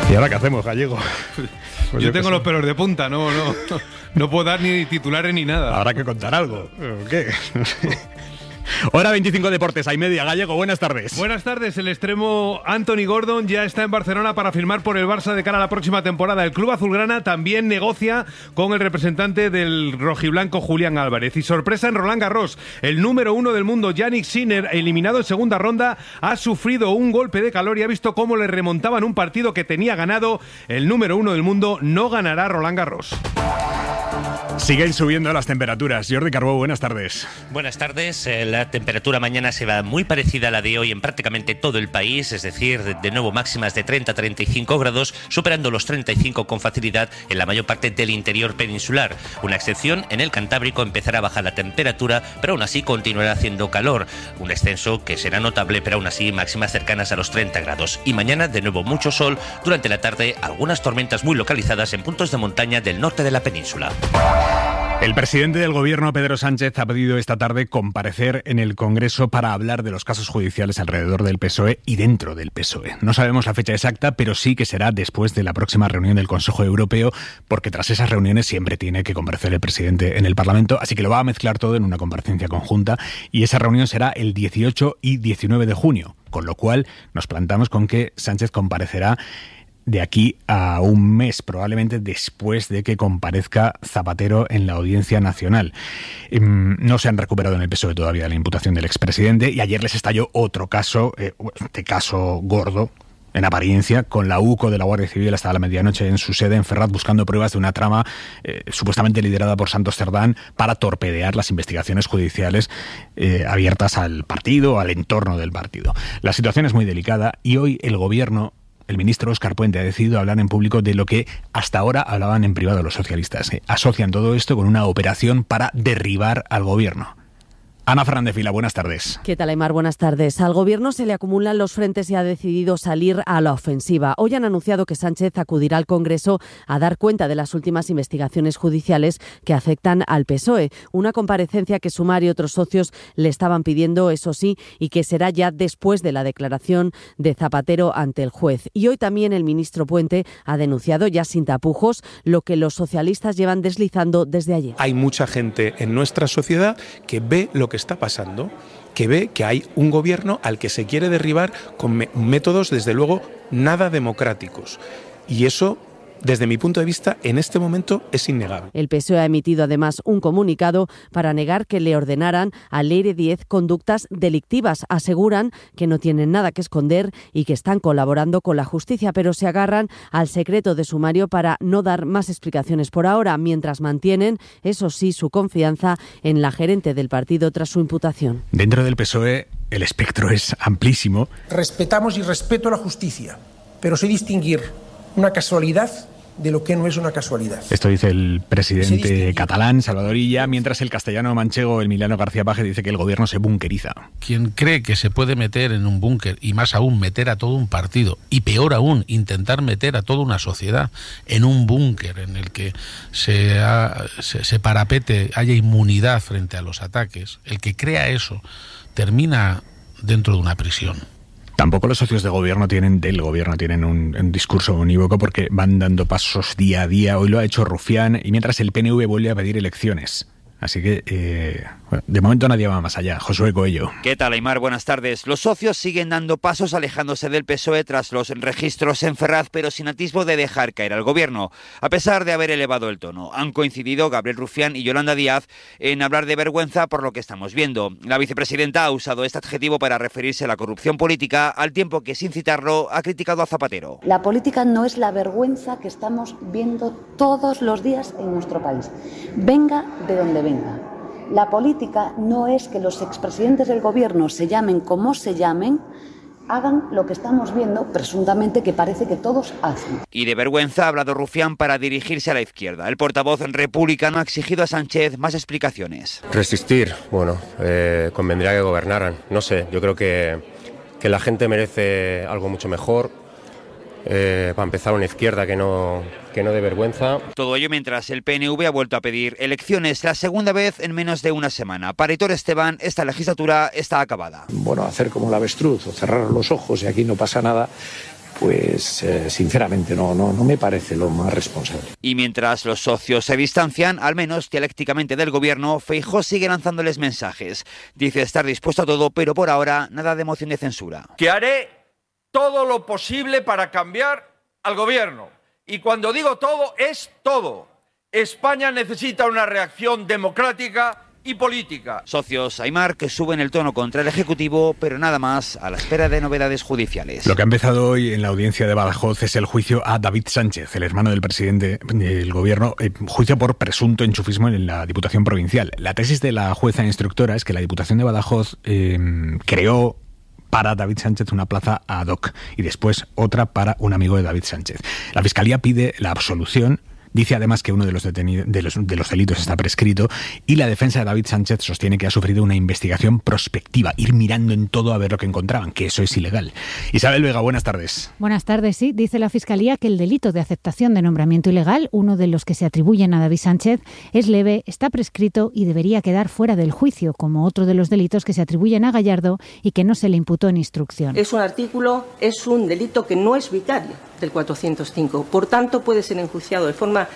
¿Y ahora qué hacemos, Gallego? Pues yo tengo los pelos de punta, no puedo dar ni titulares ni nada. Habrá que contar algo. ¿Qué? Hora 25 Deportes, hay media. Gallego, buenas tardes. Buenas tardes. El extremo Anthony Gordon ya está en Barcelona para firmar por el Barça de cara a la próxima temporada. El club azulgrana también negocia con el representante del rojiblanco, Julián Álvarez. Y sorpresa en Roland Garros. El número 1 del mundo, Jannik Sinner, eliminado en segunda ronda, ha sufrido un golpe de calor y ha visto cómo le remontaban un partido que tenía ganado. El número 1 del mundo no ganará Roland Garros. Siguen subiendo las temperaturas. Jordi Carbó, buenas tardes. Buenas tardes. La temperatura mañana se va muy parecida a la de hoy en prácticamente todo el país, es decir, de nuevo máximas de 30 a 35 grados, superando los 35 con facilidad en la mayor parte del interior peninsular. Una excepción, en el Cantábrico empezará a bajar la temperatura, pero aún así continuará haciendo calor. Un descenso que será notable, pero aún así máximas cercanas a los 30 grados. Y mañana, de nuevo, mucho sol. Durante la tarde, algunas tormentas muy localizadas en puntos de montaña del norte de la península. El presidente del gobierno, Pedro Sánchez, ha pedido esta tarde comparecer en el Congreso para hablar de los casos judiciales alrededor del PSOE y dentro del PSOE. No sabemos la fecha exacta, pero sí que será después de la próxima reunión del Consejo Europeo, porque tras esas reuniones siempre tiene que comparecer el presidente en el Parlamento, así que lo va a mezclar todo en una comparecencia conjunta, y esa reunión será el 18 y 19 de junio, con lo cual nos plantamos con que Sánchez comparecerá de aquí a un mes, probablemente después de que comparezca Zapatero en la Audiencia Nacional. No se han recuperado en el PSOE todavía la imputación del expresidente y ayer les estalló otro caso, este caso gordo, en apariencia, con la UCO de la Guardia Civil hasta la medianoche en su sede en Ferraz buscando pruebas de una trama supuestamente liderada por Santos Cerdán para torpedear las investigaciones judiciales abiertas al partido, al entorno del partido. La situación es muy delicada y hoy el gobierno, el ministro Óscar Puente, ha decidido hablar en público de lo que hasta ahora hablaban en privado los socialistas. Asocian todo esto con una operación para derribar al gobierno. Ana Fernández Vila, buenas tardes. ¿Qué tal, Aymar? Buenas tardes. Al gobierno se le acumulan los frentes y ha decidido salir a la ofensiva. Hoy han anunciado que Sánchez acudirá al Congreso a dar cuenta de las últimas investigaciones judiciales que afectan al PSOE. Una comparecencia que Sumar y otros socios le estaban pidiendo, eso sí, y que será ya después de la declaración de Zapatero ante el juez. Y hoy también el ministro Puente ha denunciado, ya sin tapujos, lo que los socialistas llevan deslizando desde ayer. Hay mucha gente en nuestra sociedad que ve lo que está pasando, que ve que hay un gobierno al que se quiere derribar con métodos, desde luego, nada democráticos. Y eso, desde mi punto de vista, en este momento es innegable. El PSOE ha emitido además un comunicado para negar que le ordenaran a Leire Díez conductas delictivas. Aseguran que no tienen nada que esconder y que están colaborando con la justicia, pero se agarran al secreto de sumario para no dar más explicaciones por ahora, mientras mantienen, eso sí, su confianza en la gerente del partido tras su imputación. Dentro del PSOE el espectro es amplísimo. Respetamos y respeto la justicia, pero sé distinguir una casualidad de lo que no es una casualidad. Esto dice el presidente catalán, Salvador Illa, mientras el castellano manchego, Emiliano García Paje, dice que el gobierno se bunkeriza. Quien cree que se puede meter en un búnker, y más aún meter a todo un partido, y peor aún, intentar meter a toda una sociedad en un búnker en el que se parapete, haya inmunidad frente a los ataques, el que crea eso termina dentro de una prisión. Tampoco los socios del gobierno tienen un discurso unívoco, porque van dando pasos día a día. Hoy lo ha hecho Rufián, y mientras el PNV vuelve a pedir elecciones. Así que, de momento nadie va más allá. Josué Coello. ¿Qué tal, Aymar? Buenas tardes. Los socios siguen dando pasos alejándose del PSOE tras los registros en Ferraz, pero sin atisbo de dejar caer al gobierno. A pesar de haber elevado el tono, han coincidido Gabriel Rufián y Yolanda Díaz en hablar de vergüenza por lo que estamos viendo. La vicepresidenta ha usado este adjetivo para referirse a la corrupción política, al tiempo que, sin citarlo, ha criticado a Zapatero. La política no es la vergüenza que estamos viendo todos los días en nuestro país. Venga de donde venga. La política no es que los expresidentes del gobierno se llamen como se llamen, hagan lo que estamos viendo, presuntamente, que parece que todos hacen. Y de vergüenza ha hablado Rufián para dirigirse a la izquierda. El portavoz republicano ha exigido a Sánchez más explicaciones. Resistir, bueno, convendría que gobernaran. No sé, yo creo que la gente merece algo mucho mejor. Para empezar, una izquierda que no dé vergüenza. Todo ello mientras el PNV ha vuelto a pedir elecciones, la segunda vez en menos de una semana. Para Aitor Esteban, esta legislatura está acabada. Bueno, hacer como el avestruz o cerrar los ojos y aquí no pasa nada, pues sinceramente no me parece lo más responsable. Y mientras los socios se distancian, al menos dialécticamente del gobierno, Feijóo sigue lanzándoles mensajes. Dice estar dispuesto a todo, pero por ahora nada de moción de censura. Que haré todo lo posible para cambiar al gobierno. Y cuando digo todo, es todo. España necesita una reacción democrática y política. Socios Aimar que suben el tono contra el Ejecutivo, pero nada más, a la espera de novedades judiciales. Lo que ha empezado hoy en la audiencia de Badajoz es el juicio a David Sánchez, el hermano del presidente del gobierno, juicio por presunto enchufismo en la Diputación Provincial. La tesis de la jueza instructora es que la Diputación de Badajoz creó para David Sánchez una plaza ad hoc y después otra para un amigo de David Sánchez. La Fiscalía pide la absolución. Dice además que uno de los delitos está prescrito y la defensa de David Sánchez sostiene que ha sufrido una investigación prospectiva, ir mirando en todo a ver lo que encontraban, que eso es ilegal. Isabel Vega, buenas tardes. Buenas tardes, sí. Dice la Fiscalía que el delito de aceptación de nombramiento ilegal, uno de los que se atribuyen a David Sánchez, es leve, está prescrito y debería quedar fuera del juicio, como otro de los delitos que se atribuyen a Gallardo y que no se le imputó en instrucción. Es un delito que no es vicario del 405. Por tanto, puede ser enjuiciado de forma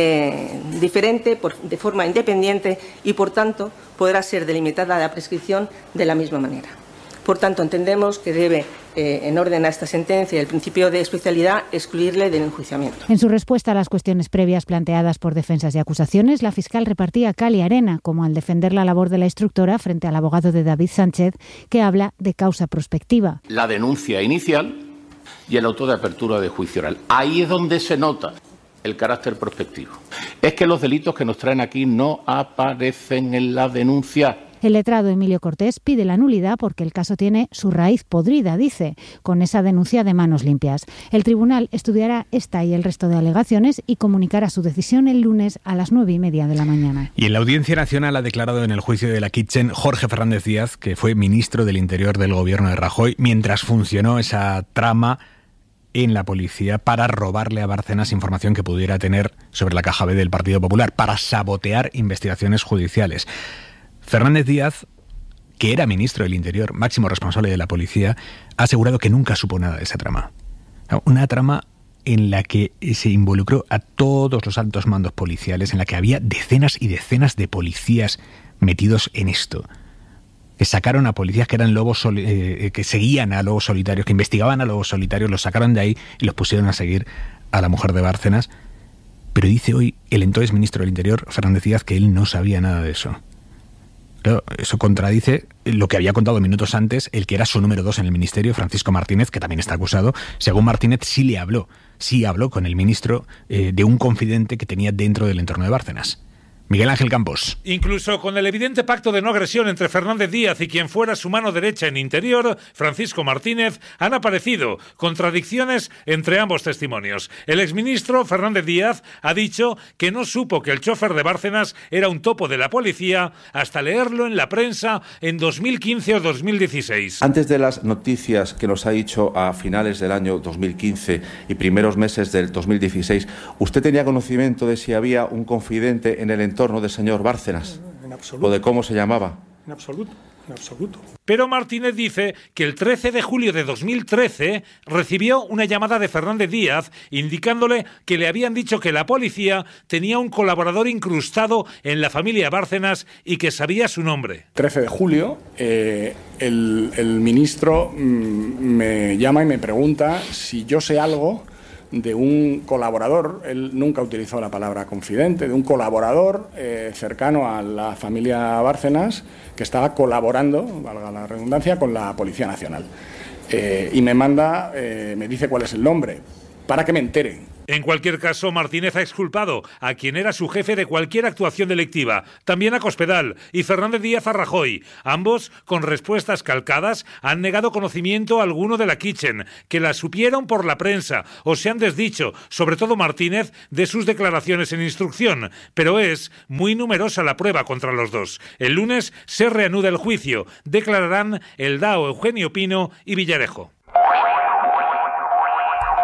diferente, de forma independiente y, por tanto, podrá ser delimitada la prescripción de la misma manera. Por tanto, entendemos que debe, en orden a esta sentencia, el principio de especialidad, excluirle del enjuiciamiento. En su respuesta a las cuestiones previas planteadas por defensas y acusaciones, la fiscal repartía cal y arena, como al defender la labor de la instructora frente al abogado de David Sánchez, que habla de causa prospectiva. La denuncia inicial y el auto de apertura de juicio oral. Ahí es donde se nota el carácter prospectivo. Es que los delitos que nos traen aquí no aparecen en la denuncia. El letrado Emilio Cortés pide la nulidad porque el caso tiene su raíz podrida, dice, con esa denuncia de manos limpias. El tribunal estudiará esta y el resto de alegaciones y comunicará su decisión el lunes a las 9:30 de la mañana. Y en la Audiencia Nacional ha declarado en el juicio de la Kitchen Jorge Fernández Díaz, que fue ministro del Interior del gobierno de Rajoy, mientras funcionó esa trama en la policía para robarle a Bárcenas información que pudiera tener sobre la caja B del Partido Popular, para sabotear investigaciones judiciales. Fernández Díaz, que era ministro del Interior, máximo responsable de la policía, ha asegurado que nunca supo nada de esa trama. Una trama en la que se involucró a todos los altos mandos policiales, en la que había decenas y decenas de policías metidos en esto. Que sacaron a policías que eran lobos que seguían a lobos solitarios, que investigaban a lobos solitarios, los sacaron de ahí y los pusieron a seguir a la mujer de Bárcenas. Pero dice hoy el entonces ministro del Interior, Fernández Díaz, que él no sabía nada de eso. Claro, eso contradice lo que había contado minutos antes el que era su número 2 en el ministerio, Francisco Martínez, que también está acusado. Según Martínez, sí habló con el ministro de un confidente que tenía dentro del entorno de Bárcenas. Miguel Ángel Campos. Incluso con el evidente pacto de no agresión entre Fernández Díaz y quien fuera su mano derecha en Interior, Francisco Martínez, han aparecido contradicciones entre ambos testimonios. El exministro Fernández Díaz ha dicho que no supo que el chofer de Bárcenas era un topo de la policía hasta leerlo en la prensa en 2015 o 2016. Antes de las noticias que nos ha dicho a finales del año 2015 y primeros meses del 2016, ¿usted tenía conocimiento de si había un confidente en el entorno del señor Bárcenas? En absoluto. ¿O de cómo se llamaba? En absoluto. Pero Martínez dice que el 13 de julio de 2013 recibió una llamada de Fernández Díaz indicándole que le habían dicho que la policía tenía un colaborador incrustado en la familia Bárcenas y que sabía su nombre. 13 de julio, el ministro me llama y me pregunta si yo sé algo de un colaborador, él nunca utilizó la palabra confidente, de un colaborador cercano a la familia Bárcenas que estaba colaborando, valga la redundancia, con la Policía Nacional. Y me dice cuál es el nombre, para que me entere. En cualquier caso, Martínez ha exculpado a quien era su jefe de cualquier actuación delictiva, también a Cospedal y Fernández Díaz a Rajoy. Ambos, con respuestas calcadas, han negado conocimiento alguno de la Kitchen, que la supieron por la prensa o se han desdicho, sobre todo Martínez, de sus declaraciones en instrucción. Pero es muy numerosa la prueba contra los dos. El lunes se reanuda el juicio. Declararán el DAO Eugenio Pino y Villarejo.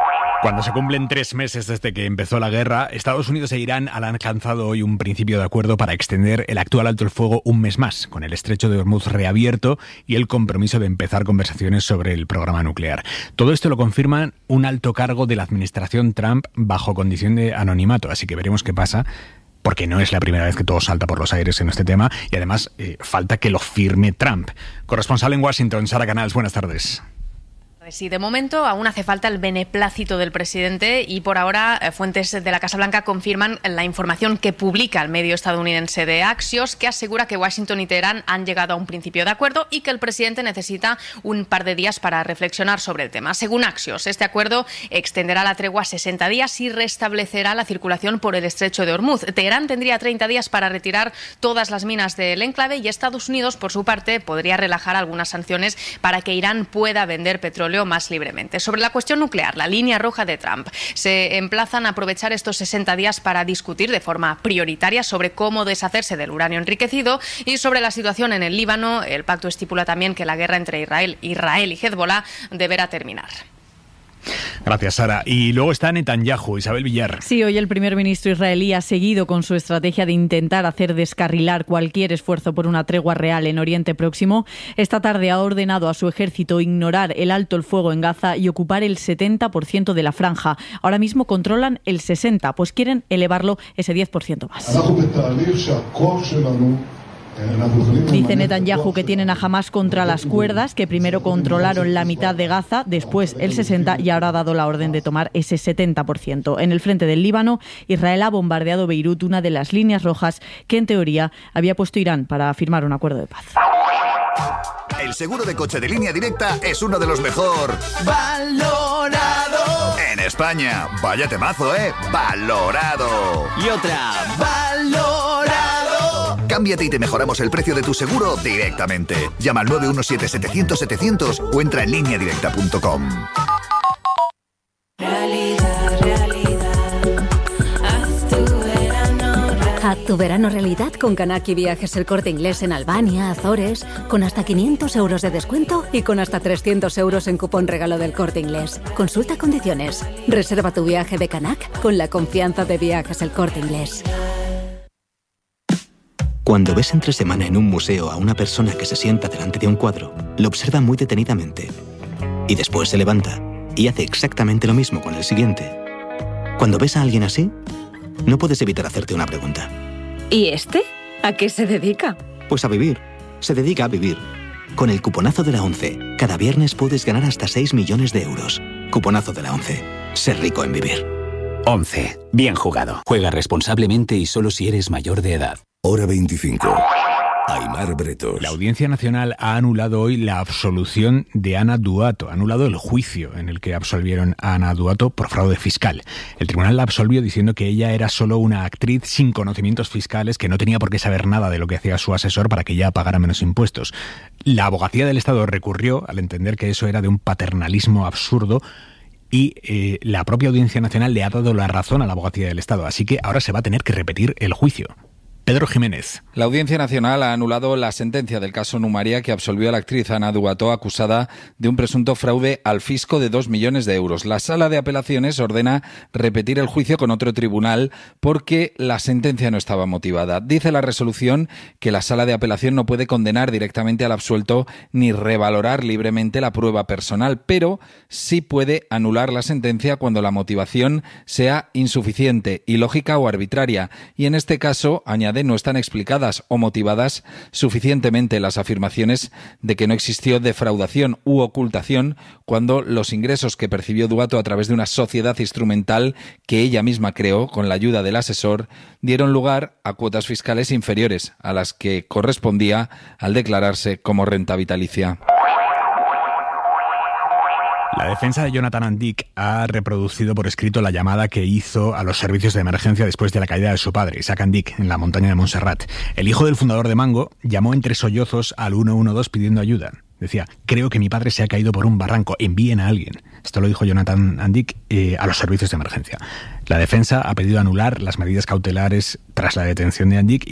Cuando se cumplen 3 meses desde que empezó la guerra, Estados Unidos e Irán han alcanzado hoy un principio de acuerdo para extender el actual alto el fuego un mes más, con el estrecho de Hormuz reabierto y el compromiso de empezar conversaciones sobre el programa nuclear. Todo esto lo confirma un alto cargo de la administración Trump bajo condición de anonimato, así que veremos qué pasa, porque no es la primera vez que todo salta por los aires en este tema y además falta que lo firme Trump. Corresponsal en Washington, Sara Canals, buenas tardes. Sí, de momento aún hace falta el beneplácito del presidente y por ahora fuentes de la Casa Blanca confirman la información que publica el medio estadounidense de Axios, que asegura que Washington y Teherán han llegado a un principio de acuerdo y que el presidente necesita un par de días para reflexionar sobre el tema. Según Axios, este acuerdo extenderá la tregua a 60 días y restablecerá la circulación por el estrecho de Hormuz. Teherán tendría 30 días para retirar todas las minas del enclave y Estados Unidos, por su parte, podría relajar algunas sanciones para que Irán pueda vender petróleo más libremente. Sobre la cuestión nuclear, la línea roja de Trump, se emplazan a aprovechar estos 60 días para discutir de forma prioritaria sobre cómo deshacerse del uranio enriquecido y sobre la situación en el Líbano. El pacto estipula también que la guerra entre Israel y Hezbollah deberá terminar. Gracias, Sara. Y luego está Netanyahu, Isabel Villar. Sí, hoy el primer ministro israelí ha seguido con su estrategia de intentar hacer descarrilar cualquier esfuerzo por una tregua real en Oriente Próximo. Esta tarde ha ordenado a su ejército ignorar el alto el fuego en Gaza y ocupar el 70% de la franja. Ahora mismo controlan el 60%, pues quieren elevarlo ese 10% más. Dice Netanyahu que tienen a Hamás contra las cuerdas, que primero controlaron la mitad de Gaza, después el 60% y ahora ha dado la orden de tomar ese 70%. En el frente del Líbano, Israel ha bombardeado Beirut, una de las líneas rojas que en teoría había puesto Irán para firmar un acuerdo de paz. El seguro de coche de Línea Directa es uno de los mejor valorado en España. Vaya temazo, ¿eh? Valorado. Y otra, valorado. Cámbiate y te mejoramos el precio de tu seguro directamente. Llama al 917-700-700 o entra en lineadirecta.com. Haz tu verano realidad con Canaki Viajes El Corte Inglés en Albania, Azores, con hasta 500 euros de descuento y con hasta 300 euros en cupón regalo del Corte Inglés. Consulta condiciones. Reserva tu viaje de Canac con la confianza de Viajes El Corte Inglés. Cuando ves entre semana en un museo a una persona que se sienta delante de un cuadro, lo observa muy detenidamente y después se levanta y hace exactamente lo mismo con el siguiente. Cuando ves a alguien así, no puedes evitar hacerte una pregunta. ¿Y este? ¿A qué se dedica? Pues a vivir. Se dedica a vivir. Con el cuponazo de la ONCE, cada viernes puedes ganar hasta 6 millones de euros. Cuponazo de la ONCE. Ser rico en vivir. ONCE. Bien jugado. Juega responsablemente y solo si eres mayor de edad. Hora 25. Aimar Bretos. La Audiencia Nacional ha anulado hoy la absolución de Ana Duato, ha anulado el juicio en el que absolvieron a Ana Duato por fraude fiscal. El tribunal la absolvió diciendo que ella era solo una actriz sin conocimientos fiscales, que no tenía por qué saber nada de lo que hacía su asesor para que ella pagara menos impuestos. La Abogacía del Estado recurrió al entender que eso era de un paternalismo absurdo y la propia Audiencia Nacional le ha dado la razón a la Abogacía del Estado, así que ahora se va a tener que repetir el juicio. Pedro Jiménez. La Audiencia Nacional ha anulado la sentencia del caso Numaria que absolvió a la actriz Ana Duato acusada de un presunto fraude al fisco de 2 millones de euros. La Sala de Apelaciones ordena repetir el juicio con otro tribunal porque la sentencia no estaba motivada. Dice la resolución que la Sala de Apelación no puede condenar directamente al absuelto ni revalorar libremente la prueba personal, pero sí puede anular la sentencia cuando la motivación sea insuficiente, ilógica o arbitraria. Y en este caso, añade, no están explicadas o motivadas suficientemente las afirmaciones de que no existió defraudación u ocultación cuando los ingresos que percibió Duato a través de una sociedad instrumental que ella misma creó con la ayuda del asesor dieron lugar a cuotas fiscales inferiores a las que correspondía al declararse como renta vitalicia. La defensa de Jonathan Andic ha reproducido por escrito la llamada que hizo a los servicios de emergencia después de la caída de su padre, Isaac Andic, en la montaña de Montserrat. El hijo del fundador de Mango llamó entre sollozos al 112 pidiendo ayuda. Decía, creo que mi padre se ha caído por un barranco, envíen a alguien. Esto lo dijo Jonathan Andic a los servicios de emergencia. La defensa ha pedido anular las medidas cautelares tras la detención de Andic